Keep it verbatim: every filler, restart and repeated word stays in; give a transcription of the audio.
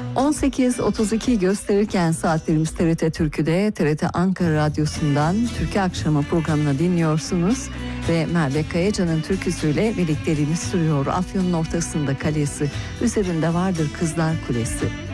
on sekiz otuz iki gösterirken saatlerimiz T R T Türkü'de, T R T Ankara Radyosu'ndan Türkü Akşamı programını dinliyorsunuz ve Merve Kayacan'ın türküsüyle birlikteliğimiz sürüyor. Afyon'un ortasında kalesi, üzerinde vardır Kızlar Kulesi.